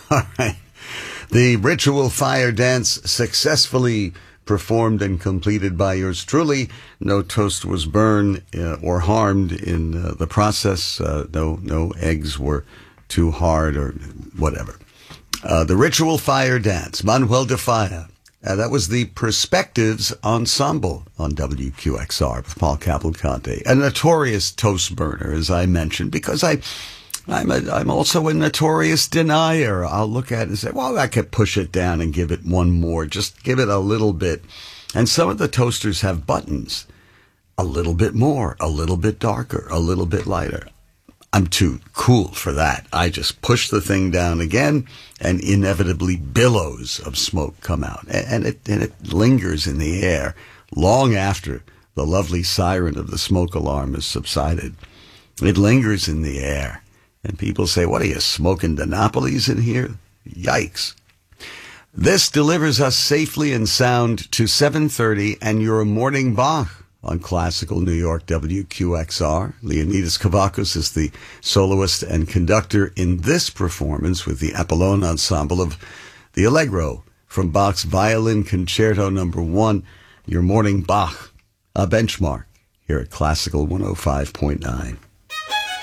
All right. The ritual fire dance successfully performed and completed by yours truly. No toast was burned or harmed in the process. No eggs were too hard or whatever. The ritual fire dance, Manuel de Falla. That was the Perspectives Ensemble on WQXR with Paul Cavalcante, a notorious toast burner, as I mentioned, because I'm also a notorious denier. I'll look at it and say, well, I could push it down and give it one more. Just give it a little bit. And some of the toasters have buttons. A little bit more, a little bit darker, a little bit lighter. I'm too cool for that. I just push the thing down again, and inevitably billows of smoke come out. And it lingers in the air long after the lovely siren of the smoke alarm has subsided. It lingers in the air. And people say, what are you, smoking Dinopolis in here? Yikes. This delivers us safely and sound to 7:30 and your morning Bach on Classical New York WQXR. Leonidas Kavakos is the soloist and conductor in this performance with the Apollon Ensemble of the Allegro from Bach's Violin Concerto No. 1, your morning Bach, a benchmark here at Classical 105.9.